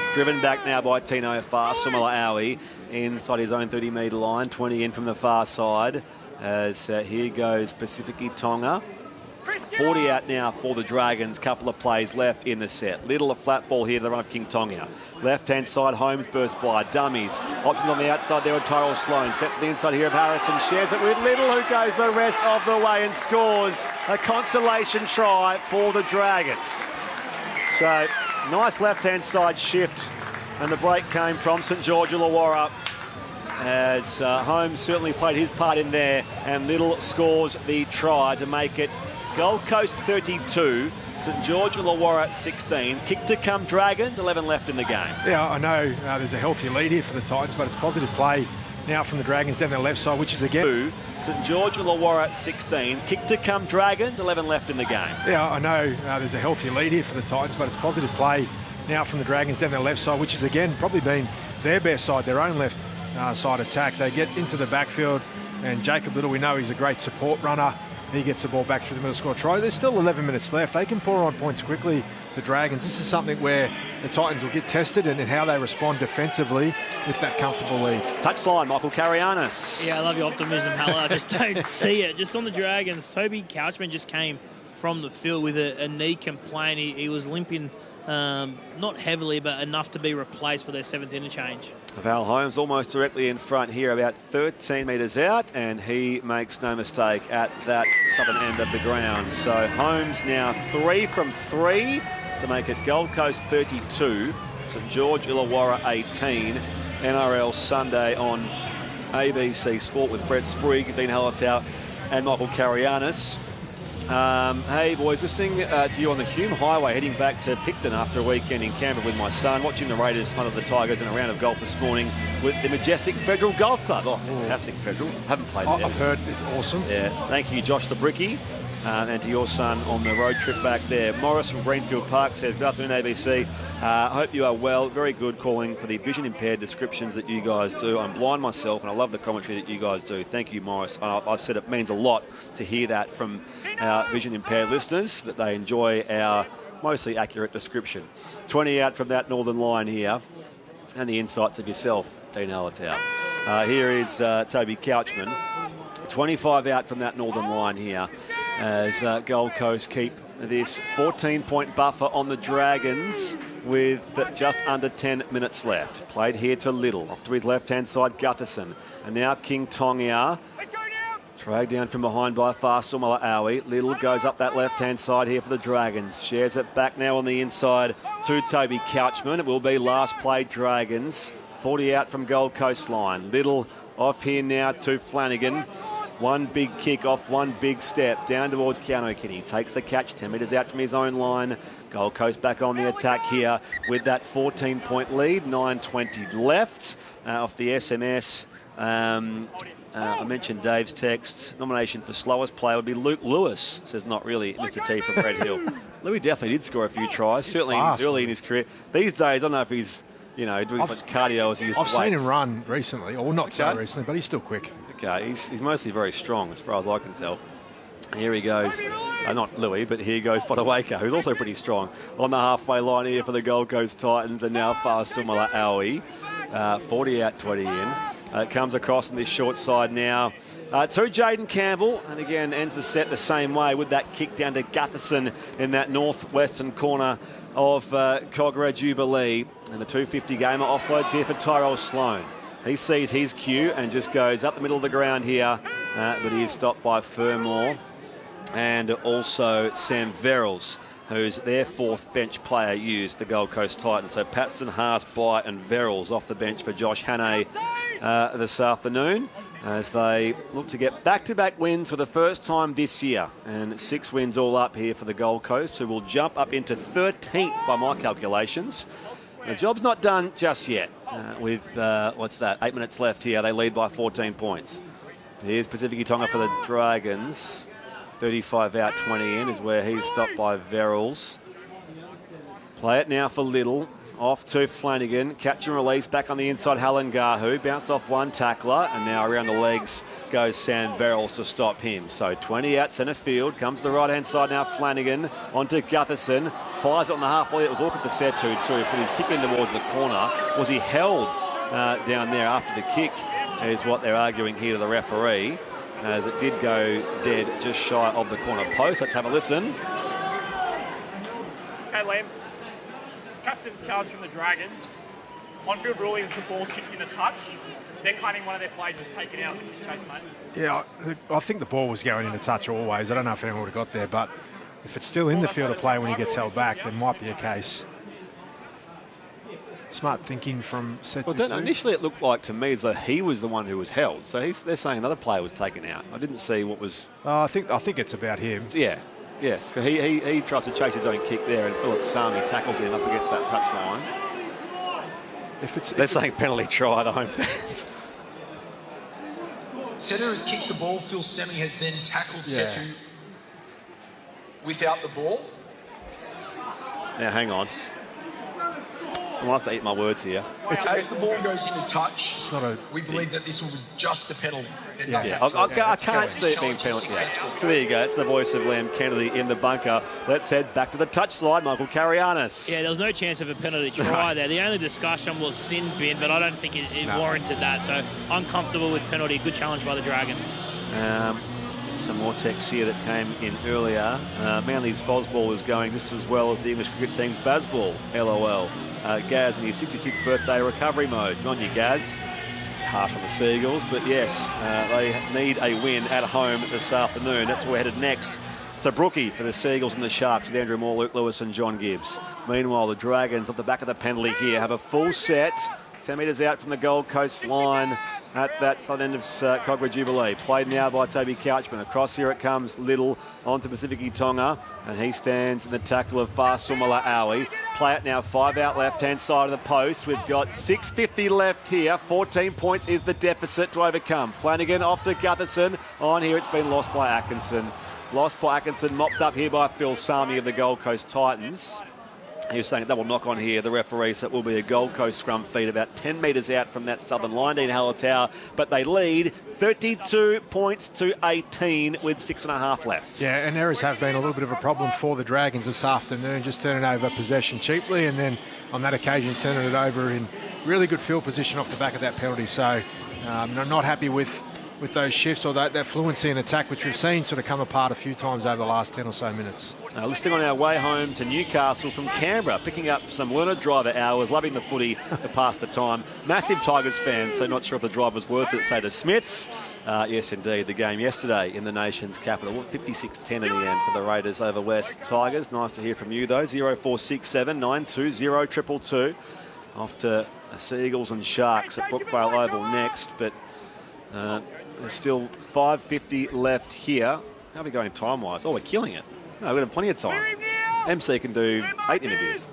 Driven back now by Tino Fa'asuamaleaui inside his own 30-metre line. 20 in from the far side as here goes Pacific Tonga. 40 out now for the Dragons. Couple of plays left in the set. Little a flat ball here to the run of King Tonga. Left-hand side, Holmes burst by. Dummies. Options on the outside there with Tyrell Sloan. Steps to the inside here of Harrison. Shares it with Little, who goes the rest of the way and scores a consolation try for the Dragons. So, nice left-hand side shift. And the break came from St George Illawarra as Holmes certainly played his part in there. And Little scores the try to make it Gold Coast 32, St George Illawarra 16. Kick to come Dragons, 11 left in the game. Yeah, I know there's a healthy lead here for the Titans, but it's positive play now from the Dragons down their left side, which is again... St George Illawarra 16. Kick to come Dragons, 11 left in the game. Yeah, I know there's a healthy lead here for the Titans, but it's positive play now from the Dragons down their left side, which has again probably been their best side, their own left side attack. They get into the backfield, and Jacob Little, we know he's a great support runner. He gets the ball back through the middle, score try. There's still 11 minutes left. They can pour on points quickly, the Dragons. This is something where the Titans will get tested and how they respond defensively with that comfortable lead. Touchline, Michael Carianis. Yeah, I love your optimism, Halla. I just don't see it. Just on the Dragons, Toby Couchman just came from the field with a knee complaint. He was limping, not heavily, but enough to be replaced for their 7th interchange. Val Holmes almost directly in front here, about 13 metres out, and he makes no mistake at that southern end of the ground. So Holmes now 3 from 3 to make it Gold Coast 32, St George Illawarra 18. NRL Sunday on ABC Sport with Brett Sprigg, Dean Hallertau and Michael Carianis. Hey boys, listening to you on the Hume Highway heading back to Picton after a weekend in Canberra with my son, watching the Raiders hunt of the Tigers in a round of golf this morning with the majestic Federal Golf Club. Oh, fantastic Federal. Haven't played there. I've heard it's awesome. Yeah, thank you Josh the Bricky and to your son on the road trip back there. Morris from Greenfield Park says, good afternoon ABC. Hope you are well. Very good calling for the vision impaired descriptions that you guys do. I'm blind myself and I love the commentary that you guys do. Thank you, Morris. I've said it means a lot to hear that from our vision impaired listeners, that they enjoy our mostly accurate description. 20 out from that northern line here, and the insights of yourself, Dean Hallertau. Here is Toby Couchman. 25 out from that northern line here as Gold Coast keep this 14-point buffer on the Dragons with just under 10 minutes left. Played here to Little, off to his left-hand side, Gutherson. And now King Tonga. Dragged down from behind by Fa'asuamaleaui. Little goes up that left-hand side here for the Dragons. Shares it back now on the inside to Toby Couchman. It will be last play Dragons. 40 out from Gold Coast line. Little off here now to Flanagan. One big kick off, one big step down towards Keanu Kenny. Takes the catch, 10 metres out from his own line. Gold Coast back on the attack here with that 14-point lead. 9:20 left off the SMS. I mentioned Dave's text. Nomination for slowest player would be Luke Lewis. Says not really, Mr. T from Red Hill. Louis definitely did score a few tries, certainly early in his career. These days, I don't know if he's, doing as much cardio as he is. I've seen him run recently, or not so recently, but he's still quick. Okay, he's mostly very strong as far as I can tell. Here he goes, not Louis, but here goes Fotuaika, who's also pretty strong. On the halfway line here for the Gold Coast Titans, and now Fa'asuamaleaui. 40 out, 20 in. Comes across on this short side now to Jaden Campbell, and again ends the set the same way with that kick down to Gutherson in that northwestern corner of Kogarah Jubilee. And the 250 gamer offloads here for Tyrell Sloan. He sees his cue and just goes up the middle of the ground here, but he is stopped by Fermor and also Sam Verrills, who's their 4th bench player used, the Gold Coast Titans. So Paxton, Haas, Byatt and Verrills off the bench for Josh Hannay this afternoon as they look to get back-to-back wins for the first time this year. And 6 wins all up here for the Gold Coast, who will jump up into 13th by my calculations. The job's not done just yet. With, 8 minutes left here. They lead by 14 points. Here's Pacific Tonga for the Dragons. 35 out, 20 in is where he's stopped by Verrills. Play it now for Little. Off to Flanagan. Catch and release back on the inside. Halangahu bounced off one tackler, and now around the legs goes Sam Verrills to stop him. So 20 out centre field. Comes to the right-hand side now. Flanagan onto Gutherson. Fires it on the half volley. It was awkward for Setu too. Put his kick in towards the corner. Was he held down there after the kick? Is what they're arguing here to the referee, as it did go dead just shy of the corner post. Let's have a listen. Hey, Liam. Captain's charge from the Dragons. On-field ruling is the ball's kicked in a touch. They're claiming one of their players was taken out. Chase, mate. Yeah, I think the ball was going in a touch always. I don't know if anyone would have got there, but if it's still in the field of play when he gets held back, there might be a case. Smart thinking from Setu. Well, initially it looked like to me as though he was the one who was held. So they're saying another player was taken out. I didn't see what was... I think it's about him. Yeah, yes. So he tried to chase his own kick there, and Philip Sami tackles him up against that touchline. They're saying penalty try, the home fans. Setu has kicked the ball. Phil Sami has then tackled Setu without the ball. Now, hang on. I'll have to eat my words here. As the ball goes into touch, we believe that this will be just a penalty. I can't see it being penalty. So there you go. It's the voice of Liam Kennedy in the bunker. Let's head back to the touch slide. Michael Carianis. Yeah, there was no chance of a penalty try there. The only discussion was sin bin, but I don't think it warranted that. So I'm comfortable with penalty. Good challenge by the Dragons. Some more text here that came in earlier. Manly's Fosball is going just as well as the English cricket team's Bazball. LOL. Gaz in his 66th birthday recovery mode. Good on you, Gaz. Harsh on the Seagulls, but yes, they need a win at home this afternoon. That's where we're headed next. So Brookie for the Seagulls and the Sharks with Andrew Moore, Luke Lewis and John Gibbs. Meanwhile, the Dragons off the back of the penalty here have a full set. 10 metres out from the Gold Coast line at that southern end of Cogra Jubilee. Played now by Toby Couchman. Across here it comes Little onto Pacific Tonga, and he stands in the tackle of Fasumala Aui. Play it now, 5 out left-hand side of the post. We've got 6:50 left here. 14 points is the deficit to overcome. Flanagan off to Gutherson. On here it's been lost by Atkinson. Lost by Atkinson, mopped up here by Phil Sami of the Gold Coast Titans. He was saying a double knock on here, the referee, so it will be a Gold Coast scrum feed about 10 metres out from that southern line, Dean Hallertau, but they lead 32 points to 18 with 6.5 left. Yeah, and errors have been a little bit of a problem for the Dragons this afternoon, just turning over possession cheaply, and then on that occasion turning it over in really good field position off the back of that penalty. So not happy with those shifts or that fluency in attack, which we've seen sort of come apart a few times over the last 10 or so minutes. Listening on our way home to Newcastle from Canberra, picking up some Leonard driver hours, loving the footy to pass the time. Massive Tigers fans, so not sure if the drive was worth it, say the Smiths. Yes, indeed, the game yesterday in the nation's capital. 56-10 in the end for the Raiders over West Tigers. Nice to hear from you, though. 0467 920 222. Off to Seagulls and Sharks at Brookvale Oval next, but there's still 5:50 left here. How are we going time-wise? Oh, we're killing it. No, we've got plenty of time. MC can do 8 interviews.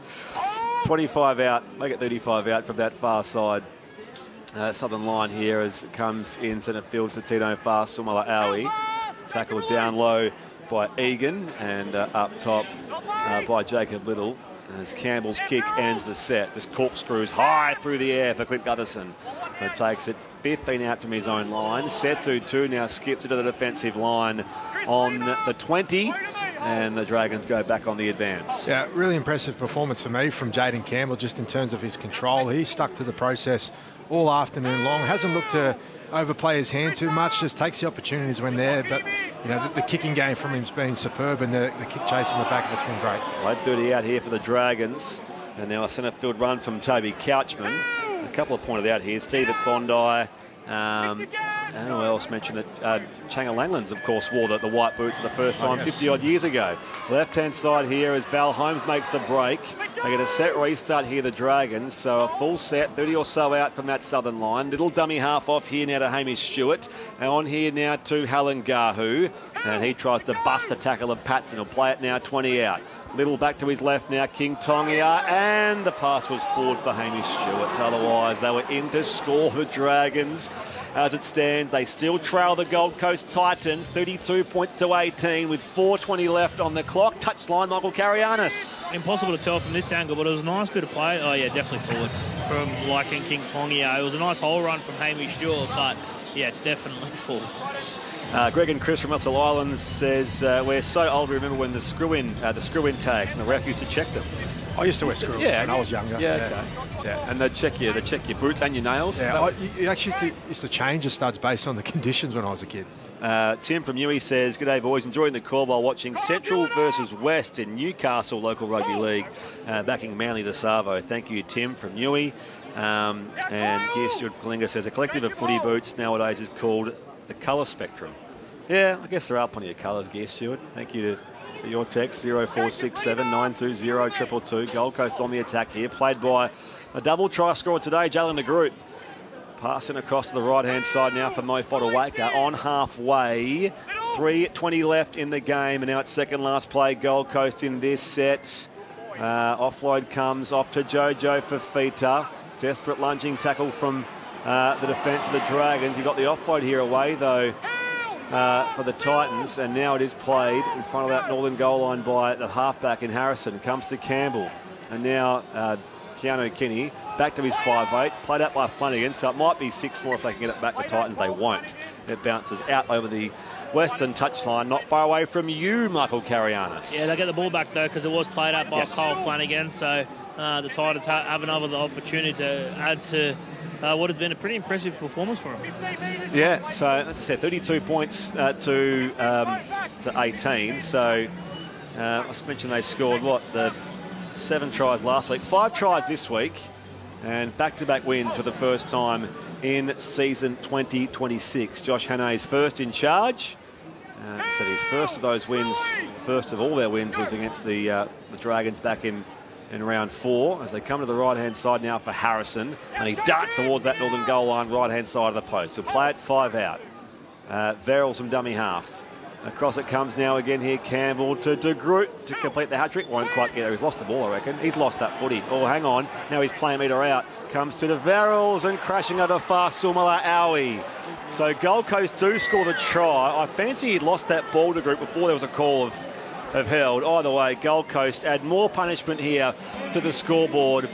25 out, make it 35 out from that far side. Southern line here as it comes in centre field to Tino Fasumala Aui. Tackled down low by Egan and up top by Jacob Little. As Campbell's kick ends the set. Just corkscrews high through the air for Clint Gutherson. It takes it 15 out from his own line. Setu too now skips into the defensive line on the 20. And the Dragons go back on the advance. Yeah, really impressive performance for me from Jayden Campbell, just in terms of his control. He stuck to the process all afternoon long. Hasn't looked to overplay his hand too much, just takes the opportunities when there. But, you know, the kicking game from him's been superb, and the kick chase on the back of it's been great. Late 30 out here for the Dragons. And now a centre field run from Toby Couchman. A couple of pointed out here. Steve at Bondi. And who else mentioned that Changa Langlands, of course, wore the white boots for the first time 50-odd years ago. Left-hand side here as Val Holmes makes the break. They get a set restart here, the Dragons. So a full set, 30 or so out from that southern line. Little dummy half off here now to Hamish Stewart. And on here now to Hallen Gahu. And he tries to bust the tackle of Patson. He'll play it now 20 out. Little back to his left now, King Tongia, and the pass was forward for Hamish Stewart. Otherwise, they were in to score the Dragons. As it stands, they still trail the Gold Coast Titans, 32 points to 18 with 4:20 left on the clock. Touchline, Michael Carianis. Impossible to tell from this angle, but it was a nice bit of play. Oh, yeah, definitely forward from Lycan King Tongia. It was a nice hole run from Hamish Stewart, but, yeah, definitely forward. Greg and Chris from Russell Islands says, we're so old we remember when the screw-in tags and the ref used to check them. I used to wear screw-in when I was younger. Yeah, okay. Yeah, and they check your boots and your nails. Yeah, you actually used to change the studs based on the conditions when I was a kid. Tim from Newey says, "G'day boys, enjoying the call while watching Central versus West in Newcastle local rugby league, backing Manly the Savo." Thank you, Tim from Newey. And Gear Stewart Kalinga says, "A collective of footy boots nowadays is called the colour spectrum." Yeah, I guess there are plenty of colours, Gear Stewart. Thank you for your text, 0467 920 222. Gold Coast on the attack here, played by a double try scorer today, Jalen de Groot. Passing across to the right-hand side now for Mo Fotuaika on halfway. 3:20 left in the game, and now it's second last play, Gold Coast in this set. Offload comes off to Jojo Fifita. Desperate lunging tackle from the defence of the Dragons. He got the offload here away, though, for the Titans, and now it is played in front of that northern goal line by the halfback in Harrison. Comes to Campbell, and now Keanu Kinney back to his 5'8", played out by Flanagan, so it might be 6 more if they can get it back. The Titans, they won't. It bounces out over the western touchline, not far away from you, Michael Carianis. Yeah, they'll get the ball back, though, because it was played out by Kyle Flanagan, so the Titans have another opportunity to add to what has been a pretty impressive performance for them. Yeah, so as I said, 32 points to 18. So I just mentioned they scored, the 7 tries last week, 5 tries this week, and back-to-back wins for the first time in season 2026. Josh Hannay's first in charge. Said his first of those wins, first of all their wins, was against the Dragons back in round 4, as they come to the right-hand side now for Harrison, and he darts towards that northern goal line, right-hand side of the post. He'll play it 5 out. Verrills from dummy half. Across it comes now again here, Campbell to De Groot to complete the hat-trick. Won't quite get there. He's lost the ball, I reckon. He's lost that footy. Oh, hang on. Now he's playing meter out. Comes to the Verrills and crashing over Fasumala Aui. So Gold Coast do score the try. I fancy he'd lost that ball to Groot before there was a call of held. Either way, Gold Coast add more punishment here to the scoreboard.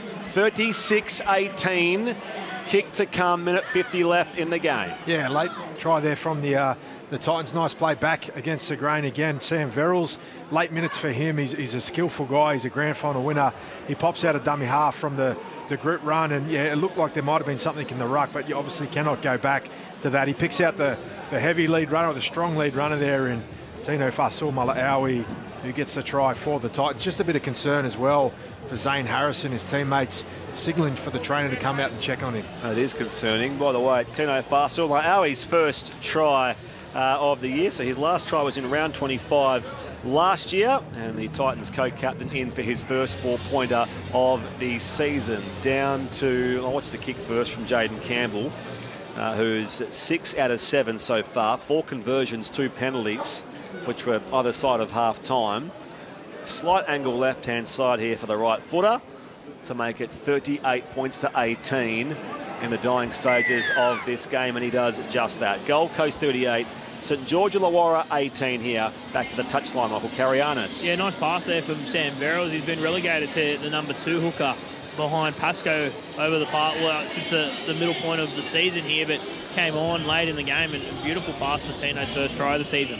36-18. Kick to come, minute 50 left in the game. Yeah, late try there from the Titans. Nice play back against the grain again. Sam Verrills, late minutes for him. He's a skillful guy. He's a grand final winner. He pops out a dummy half from the group run, and yeah, it looked like there might have been something in the ruck, but you obviously cannot go back to that. He picks out the heavy lead runner, or the strong lead runner there in Tino Fasumala-Aui, who gets the try for the Titans. Just a bit of concern as well for Zane Harrison, his teammates signalling for the trainer to come out and check on him. It is concerning. By the way, it's Tino Fasumala-Aui's first try of the year. So his last try was in round 25 last year, and the Titans co-captain in for his first 4-pointer of the season. Down to, I'll watch the kick first from Jaden Campbell, who's 6 out of 7 so far, 4 conversions, 2 penalties, which were either side of half-time. Slight angle left-hand side here for the right footer to make it 38 points to 18 in the dying stages of this game, and he does just that. Gold Coast 38, St George Illawarra 18 here. Back to the touchline, Michael Carianis. Yeah, nice pass there from Sam Verrills. He's been relegated to the number 2 hooker behind Pascoe over the part, since the middle point of the season here, but came on late in the game, and a beautiful pass for Tino's first try of the season.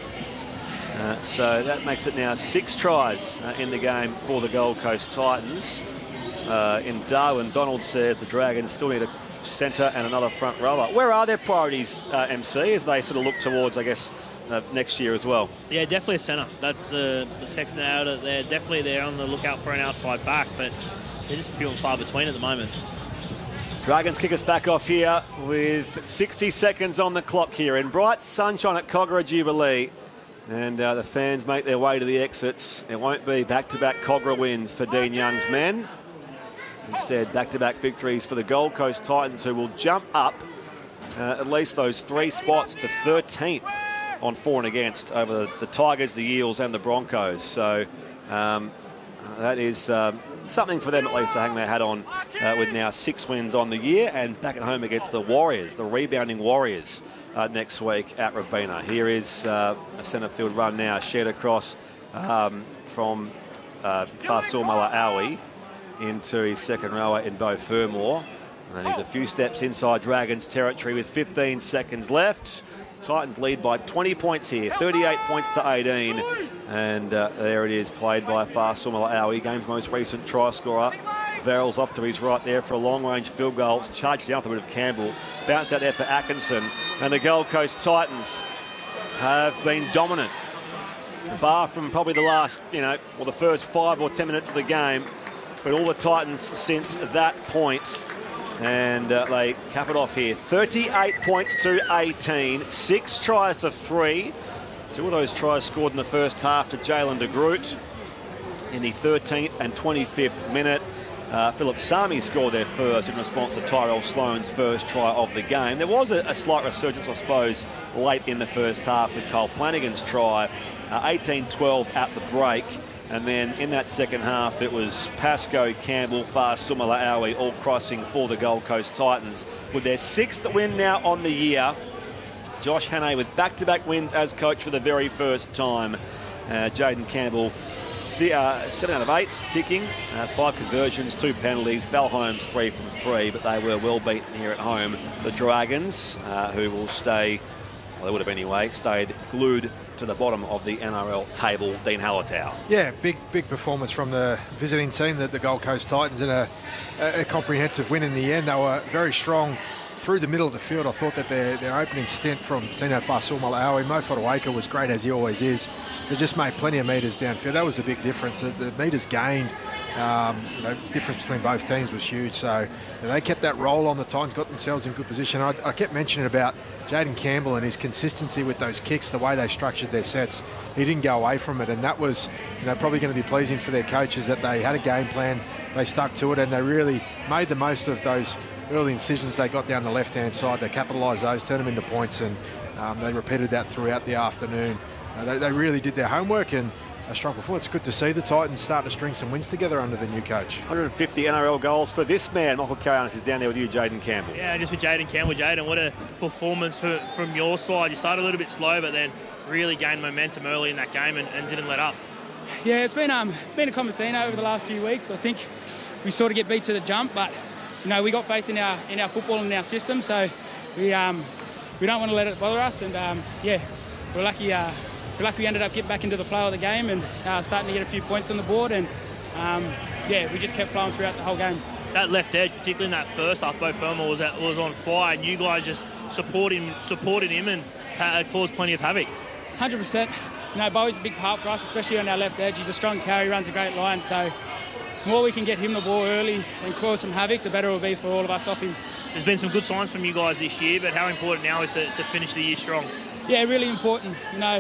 So that makes it now 6 tries in the game for the Gold Coast Titans. In Darwin, Donald said the Dragons still need a centre and another front rower. Where are their priorities, MC, as they sort of look towards, I guess, next year as well? Yeah, definitely a centre. That's the text now. They're definitely there on the lookout for an outside back, but they're just few and far between at the moment. Dragons kick us back off here with 60 seconds on the clock here in bright sunshine at Kogarah Jubilee. And the fans make their way to the exits. It won't be back-to-back Kogarah wins for Dean Young's men. Instead, back-to-back victories for the Gold Coast Titans, who will jump up at least those 3 spots to 13th on for and against over the Tigers, the Eels and the Broncos. So that is something for them at least to hang their hat on, with now 6 wins on the year, and back at home against the Warriors, the rebounding Warriors, next week at Robina. Here is a centre field run now, shared across from Fasumala-Aui into his second rower in Beau Fermor. And he's a few steps inside Dragons territory with 15 seconds left. Titans lead by 20 points here, 38 points to 18. And there it is, played by Fa'asuamaleaui, Aui, game's most recent try scorer. Verrills off to his right there for a long-range field goal. Charged down with a bit of Campbell. Bounce out there for Atkinson. And the Gold Coast Titans have been dominant, bar from probably the last, the first 5 or 10 minutes of the game. But all the Titans since that point, and they cap it off here. 38 points to 18, 6 tries to 3. 2 of those tries scored in the first half to Jalen de Groot in the 13th and 25th minute. Philip Sami scored there first in response to Tyrell Sloan's first try of the game. There was a slight resurgence, I suppose, late in the first half with Cole Flanagan's try, 18-12 at the break. And then in that second half, it was Pascoe, Campbell, Fa'asuamaleaui all crossing for the Gold Coast Titans. With their 6th win now on the year, Josh Hannay with back-to-back wins as coach for the very first time. Jaden Campbell, 7 out of 8 kicking, 5 conversions, 2 penalties. Val Holmes 3 from 3, but they were well beaten here at home. The Dragons, who will stay, well, they would have anyway, stayed glued to the bottom of the NRL table. Dean Hallertau. Yeah, big performance from the visiting team, the Gold Coast Titans, and a comprehensive win in the end. They were very strong through the middle of the field. I thought that their opening stint from Tino Fa'asuamaleaui, Mo Fotuaika was great as he always is. They just made plenty of metres downfield. That was the big difference. The metres gained, difference between both teams was huge. So they kept that roll on. The Titans got themselves in good position. I kept mentioning about Jaden Campbell and his consistency with those kicks, the way they structured their sets. He didn't go away from it, and that was probably going to be pleasing for their coaches, that they had a game plan, they stuck to it, and they really made the most of those early incisions they got down the left-hand side. They capitalised those, turned them into points, and they repeated that throughout the afternoon. They really did their homework, and a strong performance. It's good to see the Titans starting to string some wins together under the new coach. 150 NRL goals for this man. Michael Carayannis is down there with you, Jaden Campbell. Yeah, just with Jaden Campbell. Jaden, what a performance from your side. You started a little bit slow, but then really gained momentum early in that game and didn't let up. Yeah, it's been a common theme over the last few weeks. I think we sort of get beat to the jump, but we got faith in our football and our system, so we don't want to let it bother us. And we're lucky. We ended up getting back into the flow of the game and starting to get a few points on the board, and we just kept flowing throughout the whole game. That left edge, particularly in that first half, Beau Fermor was on fire, and you guys just supported him and caused plenty of havoc. 100%. Beau's a big part for us, especially on our left edge. He's a strong carry, runs a great line, so the more we can get him the ball early and cause some havoc, the better it will be for all of us off him. There's been some good signs from you guys this year, but how important now is to finish the year strong? Yeah, really important.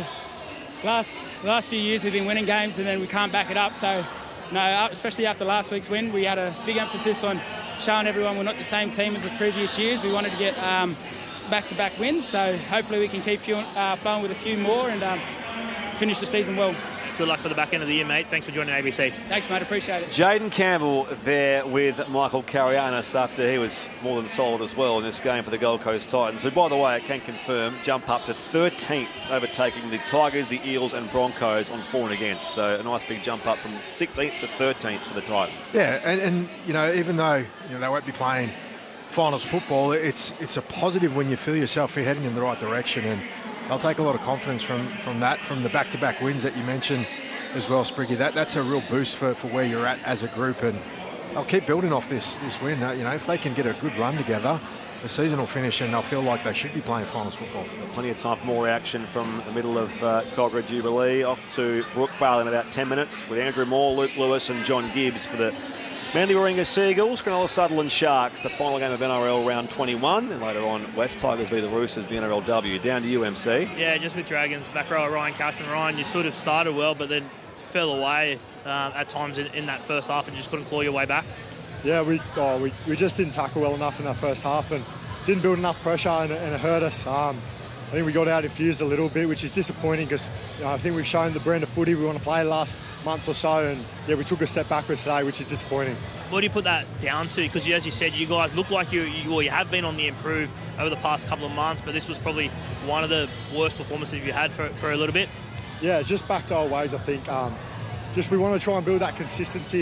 Last few years we've been winning games and then we can't back it up. So, especially after last week's win, we had a big emphasis on showing everyone we're not the same team as the previous years. We wanted to get back-to-back wins. So hopefully we can keep flowing with a few more and finish the season well. Good luck for the back end of the year, mate. Thanks for joining ABC. Thanks, mate. Appreciate it. Jaden Campbell there with Michael Carayannis after he was more than solid as well in this game for the Gold Coast Titans, who, by the way, I can confirm, jump up to 13th, overtaking the Tigers, the Eels and Broncos on for and against. So a nice big jump up from 16th to 13th for the Titans. Yeah, and even though they won't be playing finals football, it's a positive when you feel yourself heading in the right direction, and I'll take a lot of confidence from the back-to-back wins that you mentioned as well, Spriggy. That's a real boost for where you're at as a group, and they'll keep building off this win. If they can get a good run together, the season will finish and they'll feel like they should be playing finals football. Plenty of time for more action from the middle of Cobra Jubilee. Off to Brookvale in about 10 minutes with Andrew Moore, Luke Lewis and John Gibbs for the Manly Warringah Seagulls, Cronulla Sutherland Sharks, the final game of NRL round 21, and later on West Tigers v the Roosters, the NRLW. Down to you, MC. Yeah, just with Dragons, back row Ryan Cashman. Ryan, you sort of started well, but then fell away at times in that first half and just couldn't claw your way back. Yeah, we just didn't tackle well enough in that first half and didn't build enough pressure, and it hurt us. I think we got out infused a little bit, which is disappointing because I think we've shown the brand of footy we want to play last month or so, and yeah, we took a step backwards today, which is disappointing. What do you put that down to? Because as you said, you guys look like you have been on the improve over the past couple of months, but this was probably one of the worst performances you had for a little bit. Yeah, it's just back to our ways, I think. Just we want to try and build that consistency, and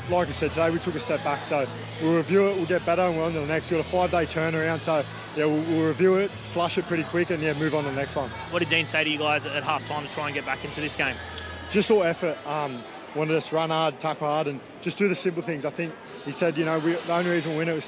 like I said, today we took a step back, so we'll review it, we'll get better, and we're on to the next. We've got a 5-day turnaround, so yeah, we'll review it, flush it pretty quick, and yeah, move on to the next one. What did Dean say to you guys at half-time to try and get back into this game? Just all effort. Wanted us to run hard, tackle hard, and just do the simple things. I think he said, the only reason we win it was